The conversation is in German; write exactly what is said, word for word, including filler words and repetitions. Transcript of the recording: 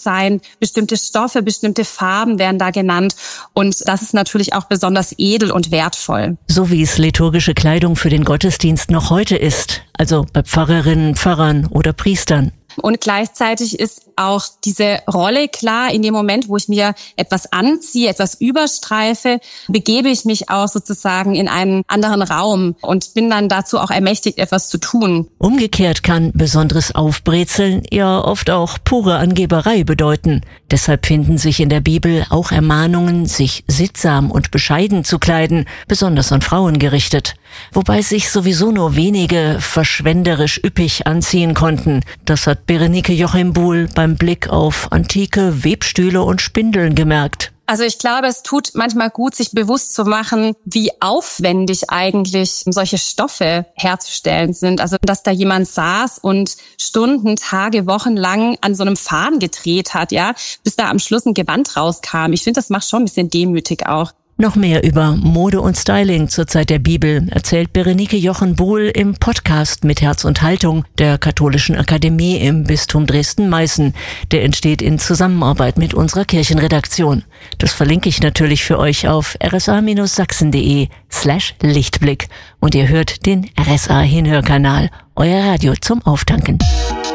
sein. Bestimmte Stoffe, bestimmte Farben werden da genannt. Und das ist natürlich auch besonders edel und wertvoll. So wie es liturgische Kleidung für den Gottesdienst noch heute ist. Also bei Pfarrerinnen, Pfarrern oder Priestern. Und gleichzeitig ist auch diese Rolle klar, in dem Moment, wo ich mir etwas anziehe, etwas überstreife, begebe ich mich auch sozusagen in einen anderen Raum und bin dann dazu auch ermächtigt, etwas zu tun. Umgekehrt kann besonderes Aufbrezeln ja oft auch pure Angeberei bedeuten. Deshalb finden sich in der Bibel auch Ermahnungen, sich sittsam und bescheiden zu kleiden, besonders an Frauen gerichtet. Wobei sich sowieso nur wenige verschwenderisch üppig anziehen konnten. Das hat Berenike Joachim-Buhl beim Blick auf antike Webstühle und Spindeln gemerkt. Also ich glaube, es tut manchmal gut, sich bewusst zu machen, wie aufwendig eigentlich solche Stoffe herzustellen sind. Also dass da jemand saß und Stunden, Tage, Wochen lang an so einem Faden gedreht hat, ja, bis da am Schluss ein Gewand rauskam. Ich finde, das macht schon ein bisschen demütig auch. Noch mehr über Mode und Styling zur Zeit der Bibel erzählt Berenike Joachim-Buhl im Podcast Mit Herz und Haltung der Katholischen Akademie im Bistum Dresden-Meißen. Der entsteht in Zusammenarbeit mit unserer Kirchenredaktion. Das verlinke ich natürlich für euch auf rsa-sachsen.de slash Lichtblick. Und ihr hört den R S A Hinhörkanal, euer Radio zum Auftanken.